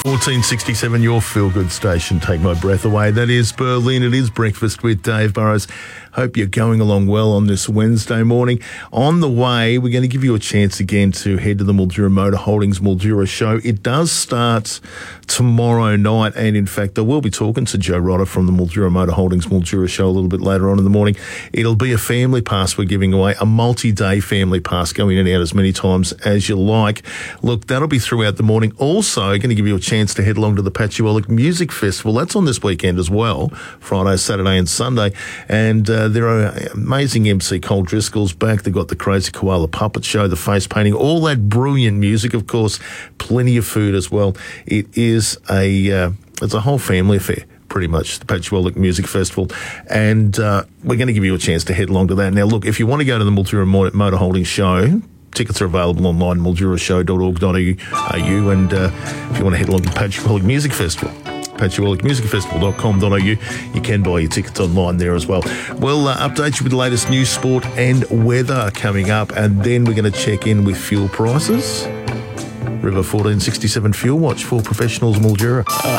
1467, your feel-good station. Take my breath away. That is Berlin. It is Breakfast with Dave Burrows. Hope you're going along well on this Wednesday morning. On the way, we're going to give you a chance again to head to the Mildura Motor Holdings Mildura show. It does start tomorrow night, and in fact, I will be talking to Joe Rodder from the Mildura Motor Holdings Mildura show a little bit later on in the morning. It'll be a family pass we're giving away, a multi-day family pass. Go in and out as many times as you like. Look, that'll be throughout the morning. Also, going to give you a chance to head along to the Patchewallic Music Festival. That's on this weekend as well, Friday, Saturday and Sunday. And there are amazing MC Cole Driscoll's back. They've got the Crazy Koala Puppet Show, the face painting, all that brilliant music, of course. Plenty of food as well. It is it's a whole family affair, pretty much, the Patchewallic Music Festival. And we're going to give you a chance to head along to that. Now, look, if you want to go to the Mildura Motor Holdings show, tickets are available online, mildurashow.org.au, and if you want to head along to the Patchewallic Music Festival, patchewallicmusicfestival.com.au, you can buy your tickets online there as well. We'll update you with the latest news, sport and weather coming up, and then we're going to check in with fuel prices. River 1467 Fuel Watch for professionals, Mildura.